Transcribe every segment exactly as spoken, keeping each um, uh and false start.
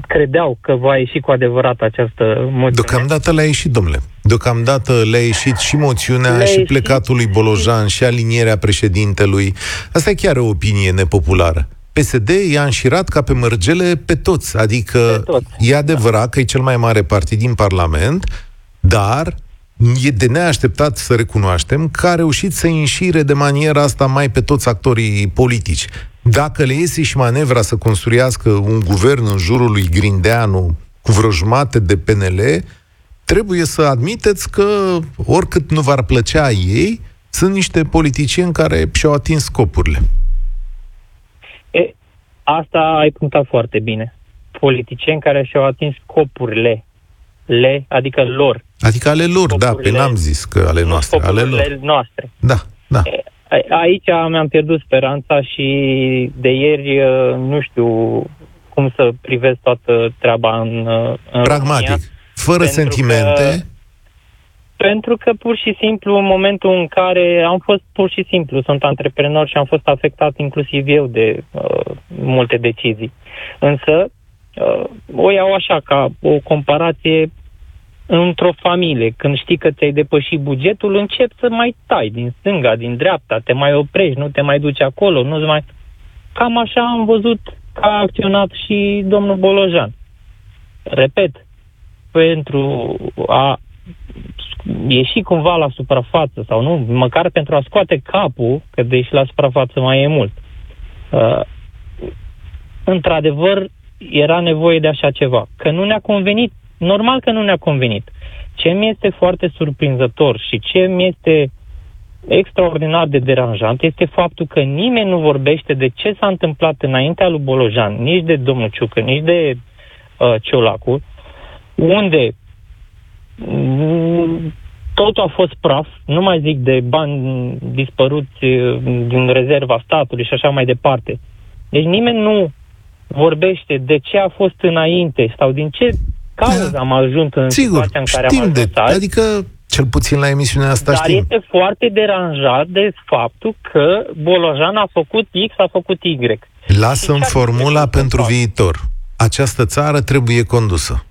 credeau că va ieși cu adevărat această moțiune. Deocamdată le-a ieșit, domnule. Deocamdată le-a ieșit și moțiunea, le-a și ieșit plecatul lui Bolojan, și alinierea președintelui. Asta e chiar o opinie nepopulară. P S D i-a înșirat ca pe mărgele pe toți. Adică pe toți. E adevărat că e cel mai mare partid din Parlament, dar e de neașteptat să recunoaștem că a reușit să înșire de maniera asta mai pe toți actorii politici. Dacă le iese și manevra să construiască un guvern în jurul lui Grindeanu cu vreo jumate de P N L, trebuie să admiteți că, oricât nu v-ar plăcea ei, sunt niște politicieni care și-au atins scopurile. E, asta ai punctat foarte bine. Politicieni care și-au atins scopurile, le, adică lor. Adică ale lor, da, pe n-am zis că ale noastre, ale lor. noastre. Da, da. E, aici mi-am pierdut speranța și de ieri nu știu cum să privesc toată treaba în, în pragmatic, România, fără sentimente. Că, pentru că pur și simplu în momentul în care am fost pur și simplu, sunt antreprenor și am fost afectat inclusiv eu de uh, multe decizii. Însă uh, o iau așa ca o comparație într-o familie. Când știi că ți-ai depășit bugetul, începi să mai tai din stânga, din dreapta, te mai oprești, nu te mai duci acolo, nu mai... Cam așa am văzut că a acționat și domnul Bolojan. Repet, pentru a ieși cumva la suprafață, sau nu, măcar pentru a scoate capul, că de ieși la suprafață mai e mult. Uh, într-adevăr, era nevoie de așa ceva. Că nu ne-a convenit. Normal că nu ne-a convenit. Ce mi este foarte surprinzător și ce mi este extraordinar de deranjant este faptul că nimeni nu vorbește de ce s-a întâmplat înaintea lui Bolojan, nici de domnul Ciucă, nici de uh, Ciolacu, unde mm, totul a fost praf, nu mai zic de bani dispăruți uh, din rezerva statului și așa mai departe. Deci nimeni nu vorbește de ce a fost înainte sau din ce cauza am ajuns în Sigur, situația în care am ajuns de, azi. Adică, cel puțin la emisiunea asta dar știm. este foarte deranjat de faptul că Bolojan a făcut X, a făcut Y. Lasă-mi formula pentru viitor. Această țară trebuie condusă.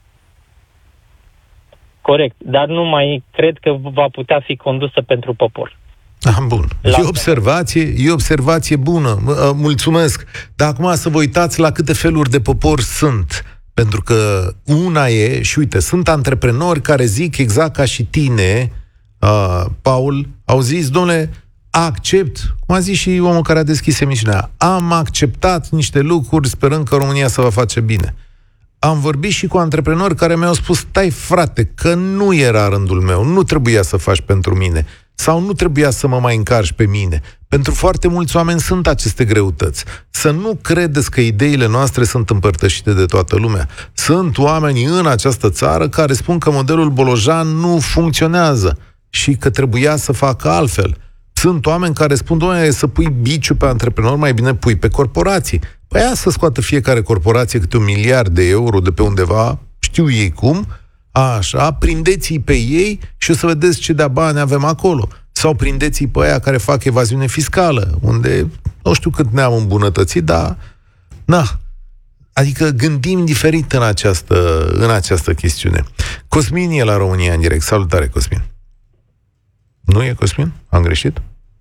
Corect, dar nu mai cred că va putea fi condusă pentru popor. Ah, bun. E observație, e observație bună. Mulțumesc. Dar acum să vă uitați la câte feluri de popor sunt. Pentru că una e, și uite, sunt antreprenori care zic exact ca și tine, uh, Paul, au zis, domnule, accept, cum a zis și omul care a deschis emisiunea, am acceptat niște lucruri sperând că România se va face bine. Am vorbit și cu antreprenori care mi-au spus, stai frate, că nu era rândul meu, nu trebuia să faci pentru mine. Sau nu trebuia să mă mai încarci pe mine. Pentru foarte mulți oameni sunt aceste greutăți. Să nu credeți că ideile noastre sunt împărtășite de toată lumea. Sunt oameni în această țară care spun că modelul Bolojan nu funcționează și că trebuia să facă altfel. Sunt oameni care spun, doamne, să pui biciu pe antreprenori, mai bine pui pe corporații. Păi aia să scoată fiecare corporație câte un miliard de euro de pe undeva, știu ei cum, așa, prindeți-i pe ei și o să vedeți ce de-a bani avem acolo. Sau prindeți-i pe aia care fac evaziune fiscală, unde nu știu cât ne-am îmbunătățit, dar na, adică gândim diferit în această, în această chestiune. Cosmin e la România în direct. Salutare, Cosmin. Nu e Cosmin? Am greșit?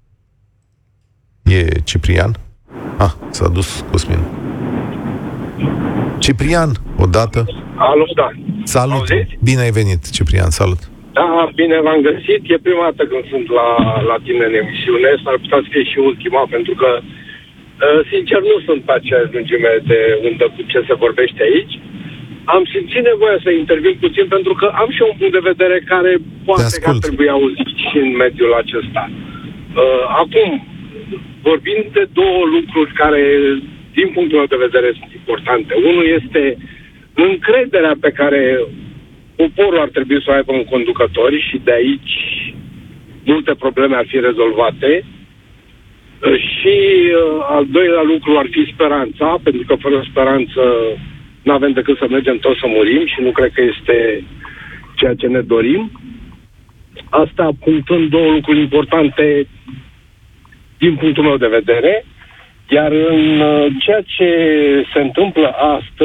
E Ciprian? Ah, s-a dus Cosmin. Ciprian, odată. Alo, da. Salut. Auziți? Bine ai venit, Ciprian, salut. Da, bine v-am găsit. E prima dată când sunt la, la tine în emisiune. S-ar putea să fie și ultima, pentru că, sincer, nu sunt pe aceeași lungime de undă cu ce se vorbește aici. Am simțit nevoia să intervin puțin, pentru că am și un punct de vedere care poate că ar trebui auzit și în mediul acesta. Acum, vorbim de două lucruri care, din punctul meu de vedere, sunt importante. Unul este încrederea pe care poporul ar trebui să o aibă în conducători și de aici multe probleme ar fi rezolvate. Și al doilea lucru ar fi speranța, pentru că fără speranță nu avem decât să mergem toți să murim și nu cred că este ceea ce ne dorim. Asta punctând două lucruri importante din punctul meu de vedere, iar în ceea ce se întâmplă astăzi,